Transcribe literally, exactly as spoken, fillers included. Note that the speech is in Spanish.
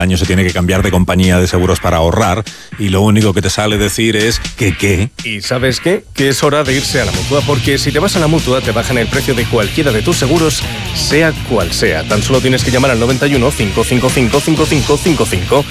año se tiene que cambiar de compañía de seguros para ahorrar y lo único que te sale decir es que qué. ¿Y sabes qué? Que es hora de irse a la Mutua, porque si te vas a la Mutua te bajan el precio de cualquiera de tus seguros, sea cual sea. Tan solo tienes que llamar al noventa y uno, cinco cinco cinco, cinco cinco cinco cinco